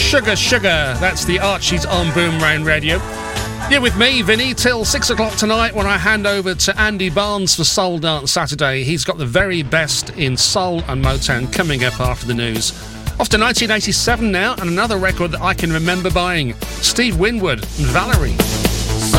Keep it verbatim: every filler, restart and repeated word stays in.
Sugar Sugar. That's the Archies on Boomerang Radio. You're with me, Vinny, till six o'clock tonight when I hand over to Andy Barnes for Soul Dance Saturday. He's got the very best in soul and Motown coming up after the news. Off to nineteen eighty-seven now, and another record that I can remember buying. Steve Winwood and Valerie.